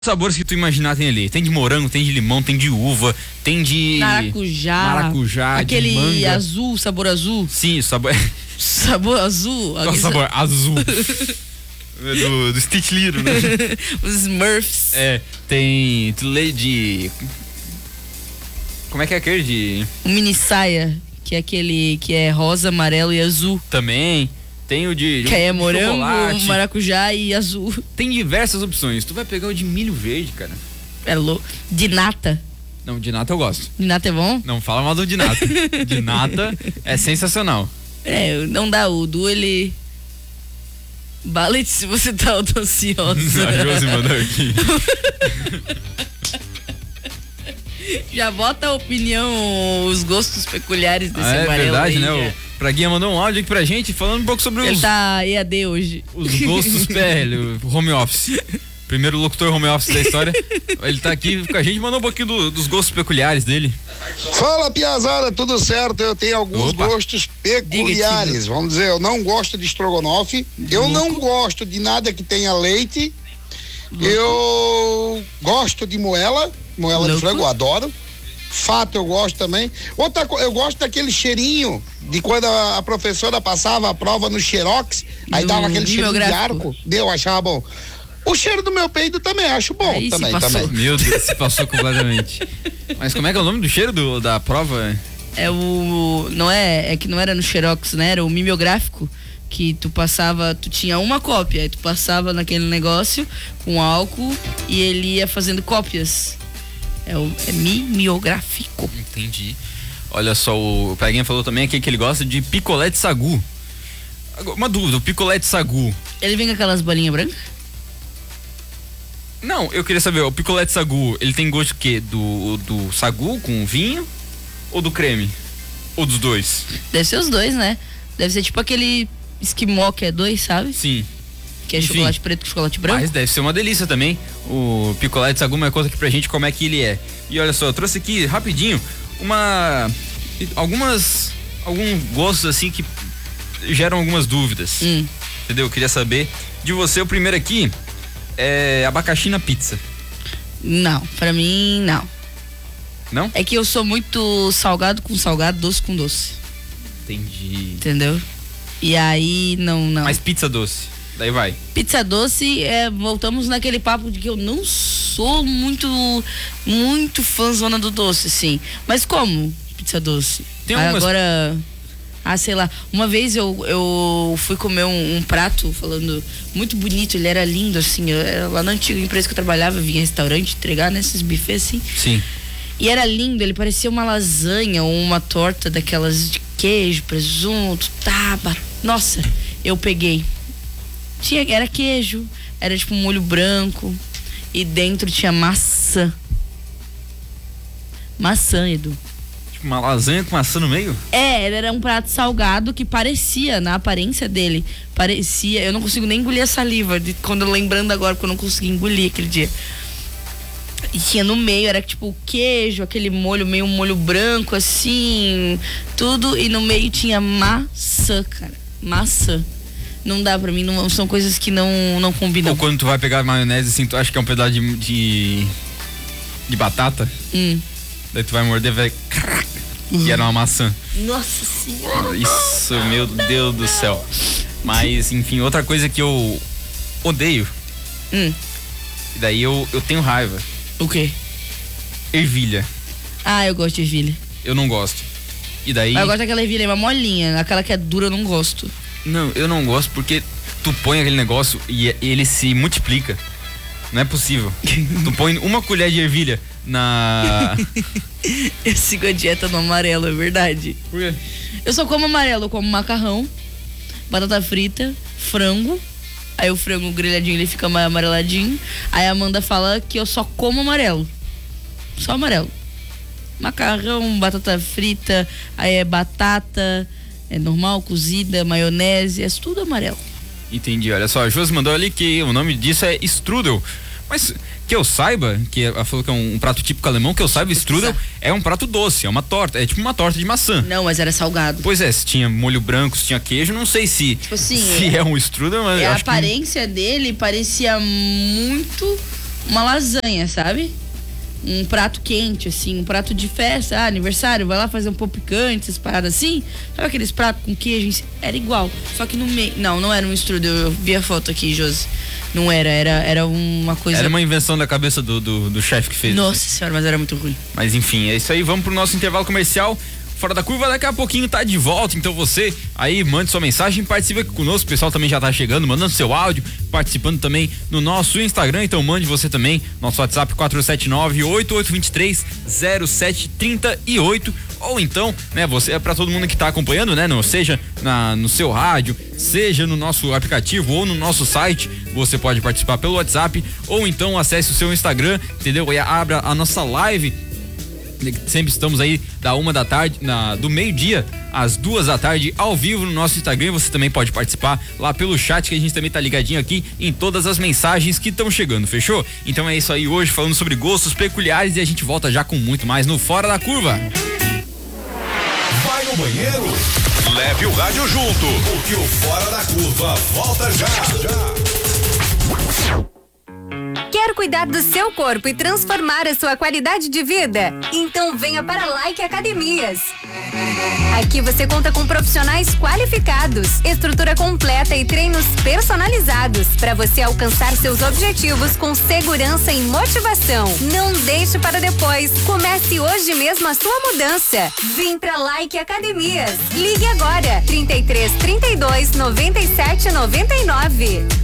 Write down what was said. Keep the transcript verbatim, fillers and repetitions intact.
Sabores que tu imaginar tem ali. Tem de morango, tem de limão, tem de uva, tem de maracujá, maracujá, aquele de manga. azul, sabor azul. Sim, sabor sabor azul. Qual sabor? Azul. do, do Stitch Little, né? Os Smurfs. É, tem de... Como é que é aquele de... O mini saia, que é aquele que é rosa, amarelo e azul. Também. Tem o de, de que é morango, chocolate. Maracujá e azul. Tem diversas opções. Tu vai pegar o de milho verde, cara. É louco. De nata. Não, de nata eu gosto. De nata é bom? Não fala mal do de nata. De nata é sensacional. É, não dá. O Du, ele... Balete se você tá ansiosa. A Josi mandou aqui. Já bota a opinião, os gostos peculiares desse ah, amarelo. É verdade, aí, né? já. O Praguinha mandou um áudio aqui pra gente falando um pouco sobre Ele os... Ele tá E A D hoje. Os gostos P L, home office. Primeiro locutor home office da história. Ele tá aqui com a gente, mandou um pouquinho do, dos gostos peculiares dele. Fala, piazada, tudo certo? Eu tenho alguns Opa. gostos peculiares. Vamos dizer, eu não gosto de estrogonofe. Eu não gosto de nada que tenha leite. Louco. Eu gosto de moela. Moela Louco. de frango, eu adoro. Fato eu gosto também. Outra coisa, eu gosto daquele cheirinho de quando a, a professora passava a prova no xerox, aí do dava aquele cheirinho de arco. Deu, achava bom. O cheiro do meu peido também acho bom. Aí também, se também. Meu Deus, se passou completamente. Mas como é que é o nome do cheiro do, da prova? É o... Não é... É que não era no xerox, né? Era o mimeográfico. Que tu passava... Tu tinha uma cópia, aí tu passava naquele negócio com álcool e ele ia fazendo cópias. É o é mimeográfico. Entendi. Olha só, o Peguinha falou também aqui que ele gosta de picolé de sagu. Uma dúvida, o picolé de sagu... Ele vem com aquelas bolinhas brancas? Não, eu queria saber, o picolé de sagu, ele tem gosto de quê? Do, do sagu com vinho ou do creme? Ou dos dois? Deve ser os dois, né? Deve ser tipo aquele esquimó que é dois, sabe? Sim. Que é Enfim, chocolate preto com chocolate branco. Mas deve ser uma delícia também. O picolé de sagu, uma coisa aqui pra gente como é que ele é. E olha só, eu trouxe aqui rapidinho uma... Algumas... Alguns gostos assim que geram algumas dúvidas. Hum. Entendeu? Eu queria saber de você. O primeiro aqui é abacaxi na pizza. Não, pra mim não. Não? É que eu sou muito salgado com salgado, doce com doce. Entendi. Entendeu? E aí não, não. Mas pizza doce? Daí vai. Pizza doce, é, voltamos naquele papo de que eu não sou muito, muito fãzona do doce, sim. Mas como pizza doce? Tem algumas... Agora, ah, sei lá, uma vez eu, eu fui comer um, um prato, falando, muito bonito, ele era lindo, assim, eu, era lá na antiga empresa que eu trabalhava, eu vinha em restaurante entregar nesses buffets, assim. Sim. E era lindo, ele parecia uma lasanha ou uma torta daquelas de queijo, presunto, taba. Nossa, eu peguei. Tinha, era queijo, era tipo um molho branco e dentro tinha maçã. Maçã, Edu. Tipo uma lasanha com maçã no meio? É, era um prato salgado que parecia, na aparência dele, parecia, eu não consigo nem engolir a saliva, de, quando eu lembrando agora, porque eu não consegui engolir aquele dia. E tinha no meio, era tipo queijo, aquele molho, meio um molho branco assim, tudo, e no meio tinha maçã, cara, maçã. Não dá pra mim, não, são coisas que não, não combinam. Ou quando tu vai pegar maionese assim, tu acha que é um pedaço de de, de batata? Hum. Daí tu vai morder, vai... Hum. E era uma maçã. Nossa senhora. Isso, meu Deus do céu. Mas, enfim, outra coisa que eu odeio. Hum. E daí eu, eu tenho raiva. O quê? Ervilha. Ah, eu gosto de ervilha. Eu não gosto. E daí... Mas eu gosto daquela ervilha, uma molinha. Aquela que é dura eu não gosto. Não, eu não gosto porque tu põe aquele negócio e ele se multiplica. Não é possível. Tu põe uma colher de ervilha na... Eu sigo a dieta no amarelo, é verdade. Por quê? Eu só como amarelo, eu como macarrão, batata frita, frango. Aí o frango grelhadinho ele fica mais amareladinho. Aí a Amanda fala que eu só como amarelo. Só amarelo. Macarrão, batata frita, aí é batata, é normal, cozida, maionese, é tudo amarelo. Entendi, olha só, a Josi mandou ali que o nome disso é strudel. Mas que eu saiba, que ela falou que é um, um prato típico alemão, que eu saiba, strudel é um prato doce, é uma torta, é tipo uma torta de maçã. Não, mas era salgado. Pois é, se tinha molho branco, se tinha queijo, não sei se, tipo assim, se é, é um strudel, mas é, eu a acho aparência que... dele parecia muito uma lasanha, sabe? Um prato quente, assim, um prato de festa, ah, aniversário, vai lá fazer um pouco picante, essas paradas assim. Sabe aqueles pratos com queijo? Era igual, só que no meio. Não, não era um strudel, eu vi a foto aqui, Josi. Não era, era, era uma coisa. Era uma invenção da cabeça do, do, do chefe que fez. Nossa senhora, mas era muito ruim. Mas enfim, é isso aí, vamos pro nosso intervalo comercial. Fora da Curva, daqui a pouquinho tá de volta, então você aí mande sua mensagem, participe aqui conosco, o pessoal também já tá chegando, mandando seu áudio, participando também no nosso Instagram, então mande você também, nosso WhatsApp quatro sete nove, oito oito dois três, zero sete três oito, ou então, né, você é pra todo mundo que tá acompanhando, né, no, seja na, no seu rádio, seja no nosso aplicativo ou no nosso site, você pode participar pelo WhatsApp, ou então acesse o seu Instagram, entendeu? E abra a nossa live. Sempre estamos aí da uma da tarde, na, do meio-dia às duas da tarde, ao vivo no nosso Instagram. Você também pode participar lá pelo chat, que a gente também tá ligadinho aqui em todas as mensagens que estão chegando, fechou? Então é isso aí hoje, falando sobre gostos peculiares, e a gente volta já com muito mais no Fora da Curva. Vai no banheiro? Leve o rádio junto, porque o Fora da Curva volta já, já. Quer cuidar do seu corpo e transformar a sua qualidade de vida? Então venha para Like Academias. Aqui você conta com profissionais qualificados, estrutura completa e treinos personalizados para você alcançar seus objetivos com segurança e motivação. Não deixe para depois. Comece hoje mesmo a sua mudança. Vem para Like Academias. Ligue agora trinta e três, trinta e dois, noventa e sete, noventa e nove.